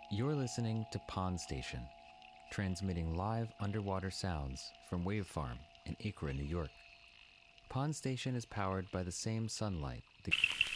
You're listening to Pond Station, transmitting live underwater sounds from Wave Farm in Acra, New York. Pond Station is powered by the same sunlight.